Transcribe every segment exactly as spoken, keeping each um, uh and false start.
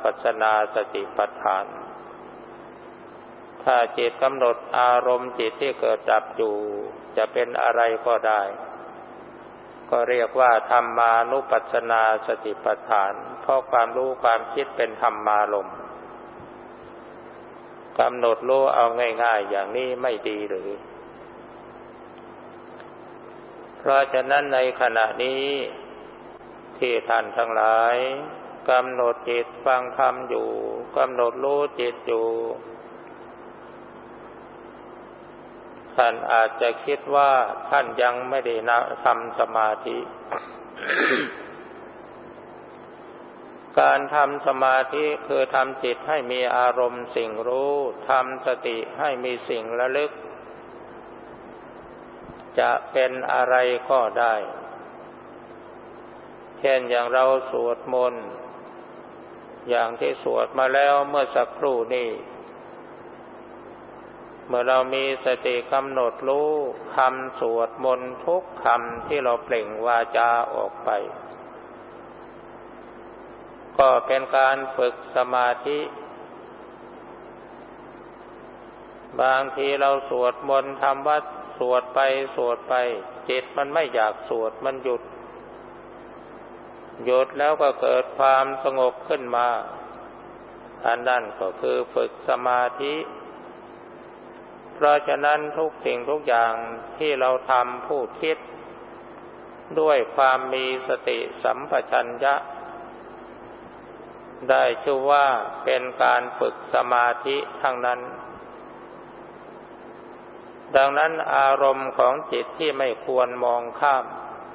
ปัสสนาสติปัฏฐานถ้าจิตกำหนดอารมณ์จิตที่เกิดดับอยู่จะเป็นอะไรก็ได้ก็เรียกว่าธรรมานุปัสสนาสติปัฏฐานเพราะความรู้ความคิดเป็นธรรมารมณ์กำหนดรู้เอาง่ายๆอย่างนี้ไม่ดีหรือเพราะฉะนั้นในขณะนี้ที่ท่านทั้งหลายกำหนดจิตฟังธรรมอยู่กำหนดรู้จิตอยู่ท่านอาจจะคิดว่าท่านยังไม่ได้ทำสมาธิ การทำสมาธิคือทำจิตให้มีอารมณ์สิ่งรู้ทำสติให้มีสิ่งระลึกจะเป็นอะไรก็ได้เช่นอย่างเราสวดมนต์อย่างที่สวดมาแล้วเมื่อสักครู่นี้เมื่อเรามีสติกำหนดรู้คำสวดมนต์ทุกคำที่เราเปล่งวาจาออกไปก็เป็นการฝึกสมาธิบางทีเราสวดมนต์ทำวัดสวดไปสวดไปจิตมันไม่อยากสวดมันหยุดหยุดแล้วก็เกิดความสงบขึ้นมาอันนั้นก็คือฝึกสมาธิเพราะฉะนั้นทุกสิ่งทุกอย่างที่เราทำพูดคิดด้วยความมีสติสัมปชัญญะได้ชื่อว่าเป็นการฝึกสมาธิทั้งนั้นดังนั้นอารมณ์ของจิตที่ไม่ควรมองข้าม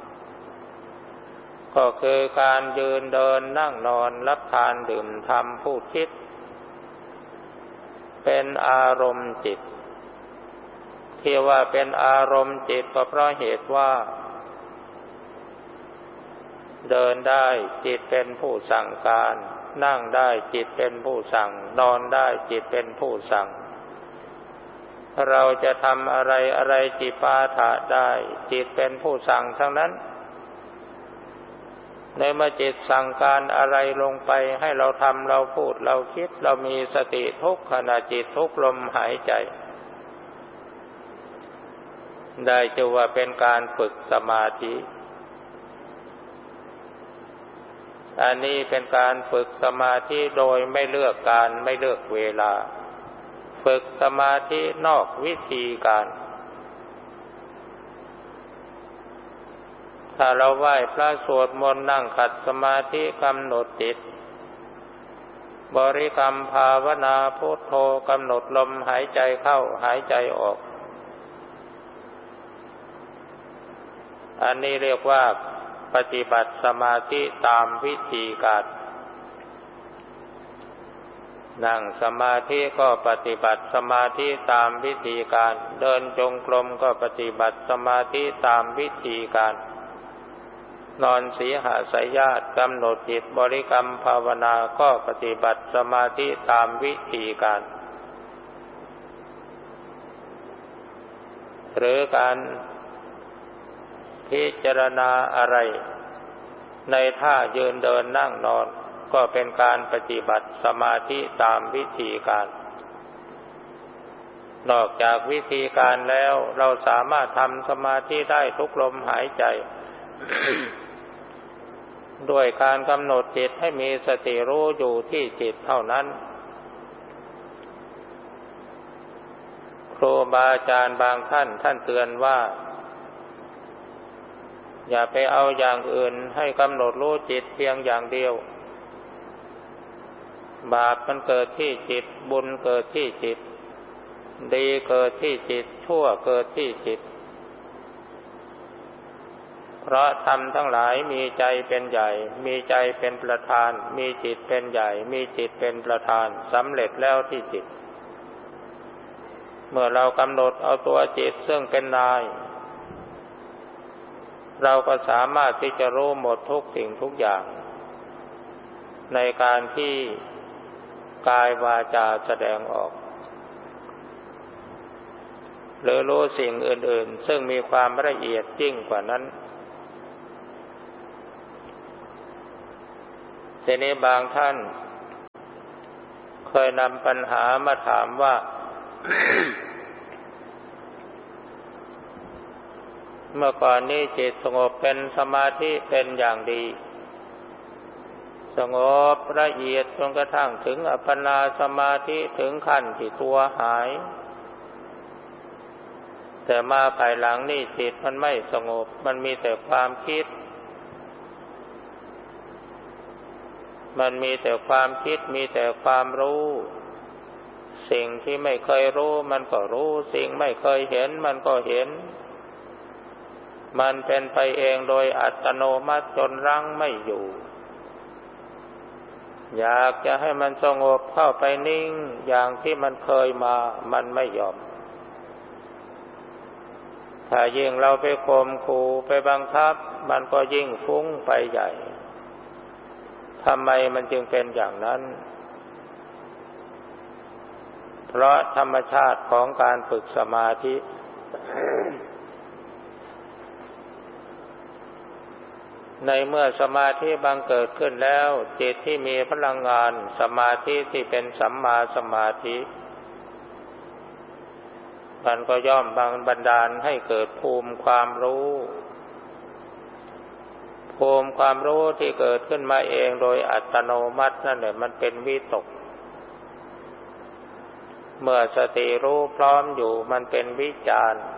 ก็คือการยืนเดินนั่งนอนรับทานดื่มทำพูดคิดเป็นอารมณ์จิตที่ว่าเป็นอารมณ์จิตก็เพราะเหตุว่าเดินได้จิตเป็นผู้สั่งการนั่งได้จิตเป็นผู้สั่งนอนได้จิตเป็นผู้สั่งเราจะทำอะไรอะไรจิปาถะได้จิตเป็นผู้สั่งทั้งนั้นในเมื่อจิตสั่งการอะไรลงไปให้เราทำเราพูดเราคิดเรามีสติทุกขณะจิตทุกลมหายใจได้ชื่อว่าเป็นการฝึกสมาธิอันนี้เป็นการฝึกสมาธิโดยไม่เลือกการไม่เลือกเวลาฝึกสมาธินอกวิธีการถ้าเราไหว้พระสวดมนต์นั่งขัดสมาธิกำหนดจิตบริกรรมภาวนาพุทโธกำหนดลมหายใจเข้าหายใจออกอันนี้เรียกว่าปฏิบัติสมาธิตามวิธีการนั่งสมาธิก็ปฏิบัติสมาธิตามวิธีการเดินจงกรมก็ปฏิบัติสมาธิตามวิธีการนอนสีหสยญาติกำหนดจิตบริกรรมภาวนาก็ปฏิบัติสมาธิตามวิธีการหรือการพิจารณาอะไรในท่ายืนเดินนั่งนอนก็เป็นการปฏิบัติสมาธิตามวิธีการนอกจากวิธีการแล้วเราสามารถทำสมาธิได้ทุกลมหายใจ ด้วยการกำหนดจิตให้มีสติรู้อยู่ที่จิตเท่านั้นครูบาอาจารย์บางท่านท่านเตือนว่าอย่าไปเอาอย่างอื่นให้กำหนดรู้จิตเพียงอย่างเดียวบาปมันเกิดที่จิตบุญเกิดที่จิตดีเกิดที่จิตชั่วเกิดที่จิตเพราะธรรมทั้งหลายมีใจเป็นใหญ่มีใจเป็นประธานมีจิตเป็นใหญ่มีจิตเป็นประธานสำเร็จแล้วที่จิตเมื่อเรากำหนดเอาตัวจิตซึ่งเป็นนายเราก็สามารถที่จะรู้หมดทุกสิ่งทุกอย่างในการที่กายวาจาแสดงออกหรือรู้สิ่งอื่นๆซึ่งมีความละเอียดยิ่งกว่านั้นทีนี้บางท่านเคยนำปัญหามาถามว่า เมื่อก่อนนี้จิตสงบเป็นสมาธิเป็นอย่างดีสงบละเอียดจนกระทั่งถึงอัปปนาสมาธิถึงขั้นที่ตัวหายแต่มาภายหลังนี่จิตมันไม่สงบมันมีแต่ความคิดมันมีแต่ความคิดมีแต่ความรู้สิ่งที่ไม่เคยรู้มันก็รู้สิ่งไม่เคยเห็นมันก็เห็นมันเป็นไปเองโดยอัตโนมัติจนรั้งไม่อยู่อยากจะให้มันสงบเข้าไปนิ่งอย่างที่มันเคยมามันไม่ยอมถ้ายิ่งเราไปข่มขู่ไปบังคับมันก็ยิ่งฟุ้งไปใหญ่ทำไมมันจึงเป็นอย่างนั้นเพราะธรรมชาติของการฝึกสมาธิ ในเมื่อสมาธิบังเกิดขึ้นแล้วจิตที่มีพลังงานสมาธิที่เป็นสัมมาสมาธิมันก็ย่อมบันดาลให้เกิดภูมิความรู้ภูมิความรู้ที่เกิดขึ้นมาเองโดยอัตโนมัตินั่นแหละมันเป็นวิตกเมื่อสติรู้พร้อมอยู่มันเป็นวิจารณ์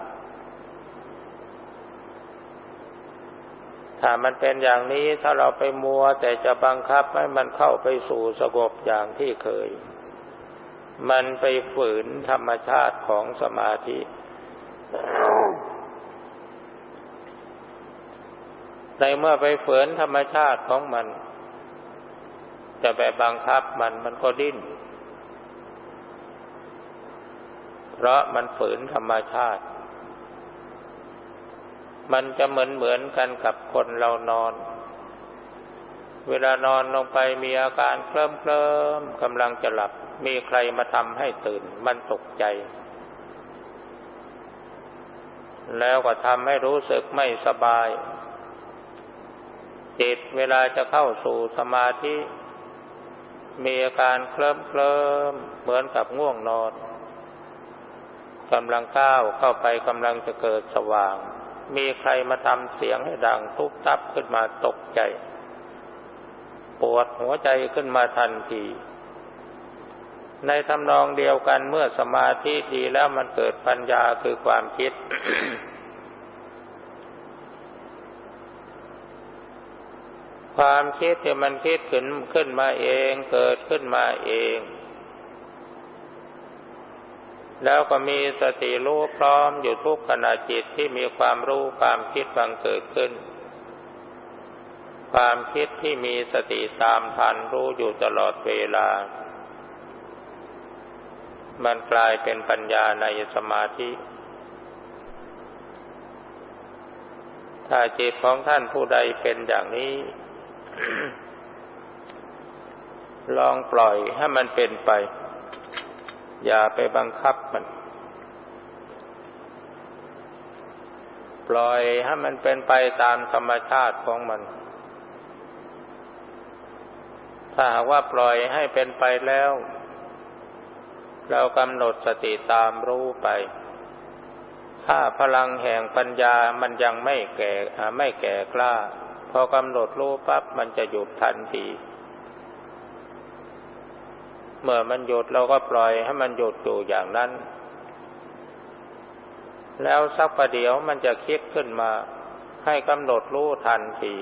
ถ้ามันเป็นอย่างนี้ถ้าเราไปมัวแต่จะบังคับให้มันเข้าไปสู่สงบอย่างที่เคยมันไปฝืนธรรมชาติของสมาธิในเมื่อไปฝืนธรรมชาติของมันจะไปบังคับมันมันก็ดิ้นเพราะมันฝืนธรรมชาติมันจะเหมือนเหมือนกันกับคนเรานอนเวลานอนลงไปมีอาการเคลิ้มเคลิ้มกำลังจะหลับมีใครมาทำให้ตื่นมันตกใจแล้วก็ทำให้รู้สึกไม่สบายจิตเวลาจะเข้าสู่สมาธิมีอาการเคลิ้มเคลิ้มเหมือนกับง่วงนอนกำลังก้าวเข้าไปกำลังจะเกิดสว่างมีใครมาทำเสียงให้ดังทุบทับขึ้นมาตกใจปวดหัวใจขึ้นมาทันทีในทำนองเดียวกันเมื่อสมาธิดีแล้วมันเกิดปัญญาคือความคิด ความคิดที่มันคิดขึ้นขึ้นมาเองเกิดขึ้นมาเองแล้วก็มีสติรู้พร้อมอยู่ทุกขณะจิตที่มีความรู้ความคิดบังเกิดขึ้นความคิดที่มีสติตามทันรู้อยู่ตลอดเวลามันกลายเป็นปัญญาในสมาธิถ้าจิตของท่านผู้ใดเป็นอย่างนี้ ลองปล่อยให้มันเป็นไปอย่าไปบังคับมันปล่อยให้มันเป็นไปตามธรรมชาติของมันถ้าหากว่าปล่อยให้เป็นไปแล้วเรากำหนดสติตามรู้ไปถ้าพลังแห่งปัญญามันยังไม่แก่ไม่แก่กล้าพอกำหนดรู้ปั๊บมันจะหยุดทันทีเมื่อมันหยุดเราก็ปล่อยให้มันหยุดอยู่อย่างนั้นแล้วสักประเดี๋ยวมันจะคิดขึ้นมาให้กำหนดรู้ทันที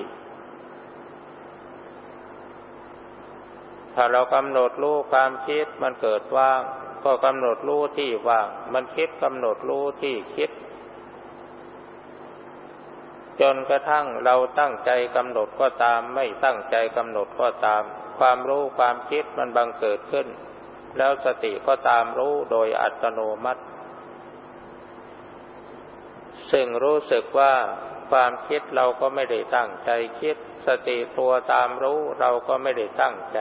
ถ้าเรากำหนดรู้ความคิดมันเกิดว่างก็กำหนดรู้ที่ว่างมันคิดกำหนดรู้ที่คิดจนกระทั่งเราตั้งใจกำหนดก็ตามไม่ตั้งใจกำหนดก็ตามความรู้ความคิดมันบังเกิดขึ้นแล้วสติก็ตามรู้โดยอัตโนมัติซึ่งรู้สึกว่าความคิดเราก็ไม่ได้ตั้งใจคิดสติตัวตามรู้เราก็ไม่ได้ตั้งใจ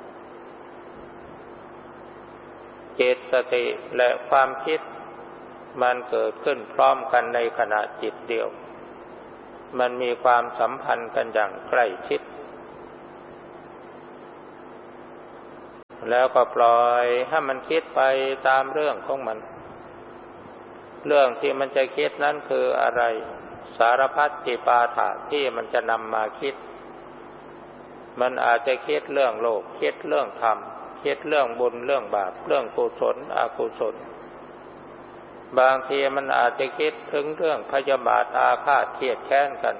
จิตสติและความคิดมันเกิดขึ้นพร้อมกันในขณะจิตเดียวมันมีความสัมพันธ์กันอย่างใกล้ชิดแล้วก็ปล่อยให้มันคิดไปตามเรื่องของมันเรื่องที่มันจะคิดนั้นคืออะไรสารพัดที่ปาฐะที่มันจะนำมาคิดมันอาจจะคิดเรื่องโลกคิดเรื่องธรรมคิดเรื่องบุญเรื่องบาปเรื่องกุศลอกุศลบางทีมันอาจจะคิดถึงเรื่องพยาบาทอาฆาตเกลียดแค้นกัน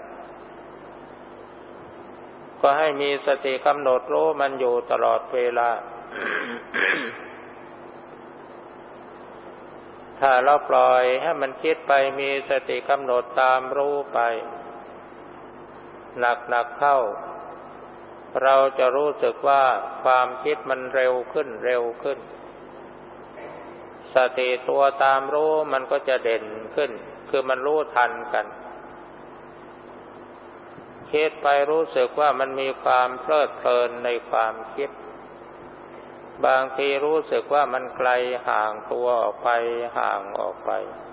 ก็ให้มีสติกำหนดรู้มันอยู่ตลอดเวลา ถ้าเราปล่อยให้มันคิดไปมีสติกำหนดตามรู้ไปหนักๆเข้าเราจะรู้สึกว่าความคิดมันเร็วขึ้นเร็วขึ้นสติตัวตามรู้มันก็จะเด่นขึ้นคือมันรู้ทันกันคิดไปรู้สึกว่ามันมีความเพลิดเพลินในความคิดบางทีรู้สึกว่ามันไกลห่างตัวออกไปห่างออกไป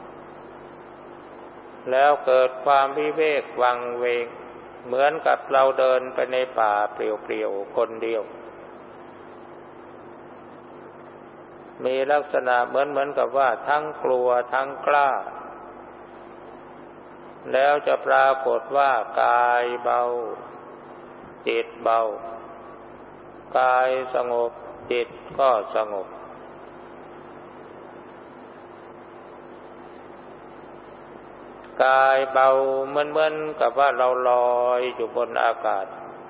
แล้วเกิดความวิเวกวังเวงเหมือนกับเราเดินไปในป่าเปลี่ยวๆคนเดียวมีลักษณะเหมือนเหมือนกับว่าทั้งกลัวทั้งกล้าแล้วจะปรากฏว่ากายเบาจิตเบากายสงบจิตก็สงบกายเบาเหมือนเหมือนกับว่าเราลอยอยู่บนอากาศ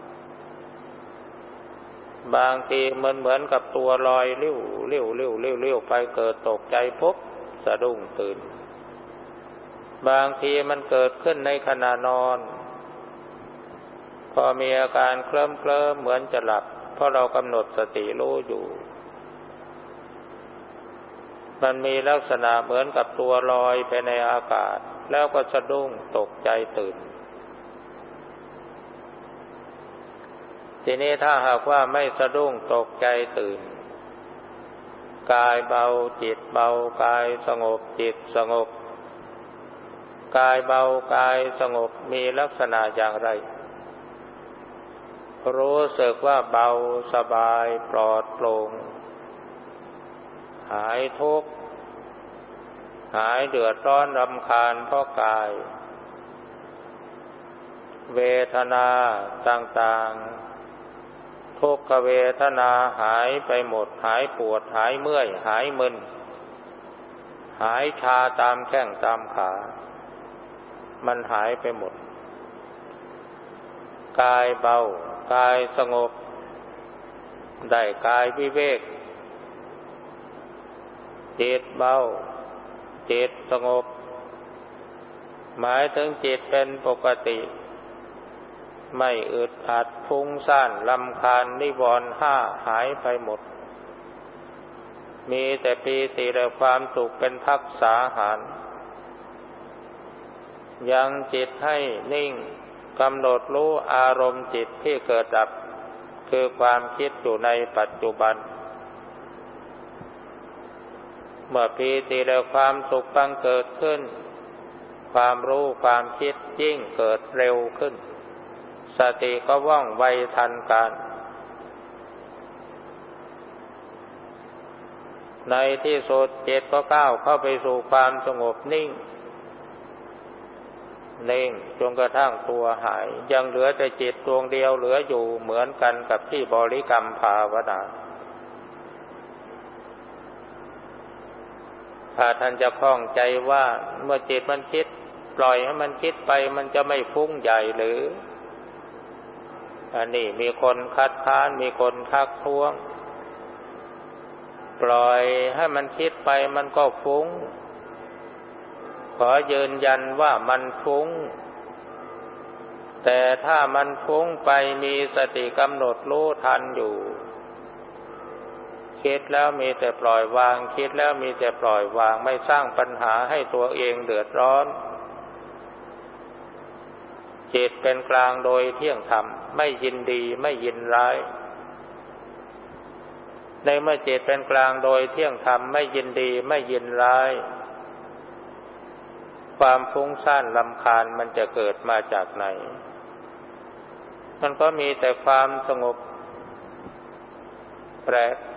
บางทีเหมือนเหมือนกับตัวลอยเลี้ยวเลี้ยวเลี้ยวเลี้ยวเลี้ยวไปเกิดตกใจปุ๊บสะดุ้งตื่นบางทีมันเกิดขึ้นในขณะนอนพอมีอาการเคลิ้มเคลิ้มเหมือนจะหลับเพราะเรากำหนดสติรู้อยู่มันมีลักษณะเหมือนกับตัวลอยไปในอากาศแล้วก็สะดุ้งตกใจตื่นทีนี้ถ้าหากว่าไม่สะดุ้งตกใจตื่นกายเบาจิตเบากายสงบจิตสงบกายเบากายสงบมีลักษณะอย่างไรรู้สึกว่าเบาสบายปลอดโปร่งหายทุกข์หายเดือดร้อนรำคาญเพราะกายเวทนาต่างๆทุกขเวทนาหายไปหมดหายปวดหายเมื่อยหายมึนหายชาตามแข้งตามขามันหายไปหมดกายเบากายสงบได้กายวิเวกจิตเบาจิตสงบหมายถึงจิตเป็นปกติไม่อึดอัดฟุ้งซ่านรำคาญนิวรณ์ห้าหายไปหมดมีแต่ปีติและความสุขเป็นภักษาหารยังจิตให้นิ่งกำหนดรู้อารมณ์จิตที่เกิดดับคือความคิดอยู่ในปัจจุบันเมื่อปีติและความสุขบังเกิดขึ้นความรู้ความคิดยิ่งเกิดเร็วขึ้นสติก็ว่องไวทันการในที่สุดจิตก็ก้าวเข้าไปสู่ความสงบนิ่งนิ่งจนกระทั่งตัวหายยังเหลือแต่จิตดวงเดียวเหลืออยู่เหมือนกันกับที่บริกรรมภาวนาถ้าท่านจะข้องใจว่าเมื่อจิตมันคิดปล่อยให้มันคิดไปมันจะไม่ฟุ้งใหญ่หรืออันนี้มีคนคัดค้านมีคนทักท้วงปล่อยให้มันคิดไปมันก็ฟุ้งขอยืนยันว่ามันฟุ้งแต่ถ้ามันฟุ้งไปมีสติกำหนดรู้ทันอยู่คิดแล้วมีแต่ปล่อยวางคิดแล้วมีแต่ปล่อยวางไม่สร้างปัญหาให้ตัวเองเดือดร้อนจิตเป็นกลางโดยเที่ยงธรรมไม่ยินดีไม่ยินร้ายในเมื่อจิตเป็นกลางโดยเที่ยงธรรมไม่ยินดีไม่ยินร้ายความฟุ้งซ่านรำคาญมันจะเกิดมาจากไหนมันก็มีแต่ความสงบแปลก